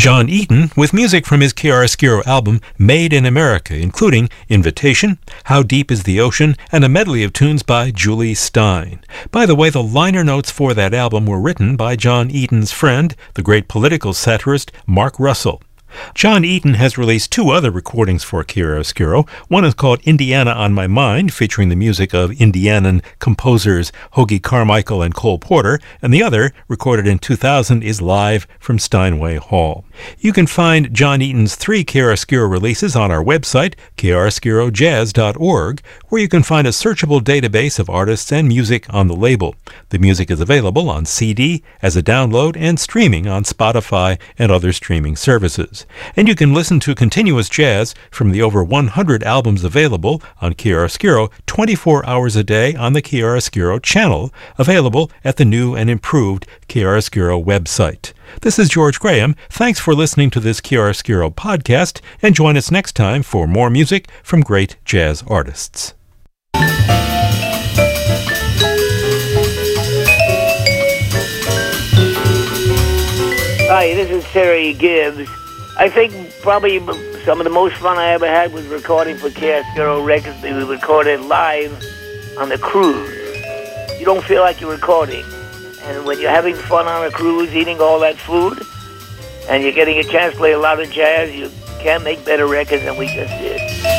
John Eaton with music from his chiaroscuro album Made in America, including Invitation, How Deep is the Ocean, and a medley of tunes by Julie Stein. By the way, the liner notes for that album were written by John Eaton's friend, the great political satirist Mark Russell. John Eaton has released two other recordings for chiaroscuro. One is called Indiana on My Mind, featuring the music of Indianan composers Hoagy Carmichael and Cole Porter, and the other, recorded in 2000, is Live from Steinway Hall. You can find John Eaton's three chiaroscuro releases on our website, chiaroscurojazz.org, where you can find a searchable database of artists and music on the label. The music is available on CD, as a download, and streaming on Spotify and other streaming services. And you can listen to continuous jazz from the over 100 albums available on chiaroscuro 24 hours a day on the Chiaroscuro channel, available at the new and improved Chiaroscuro website. This is George Graham. Thanks for listening to this Chiaroscuro podcast, and join us next time for more music from great jazz artists. Hi, this is Terry Gibbs. I think probably some of the most fun I ever had was recording for Chiaroscuro Records. We recorded live on the cruise. You don't feel like you're recording. And when you're having fun on a cruise, eating all that food, and you're getting a chance to play a lot of jazz, you can't make better records than we just did.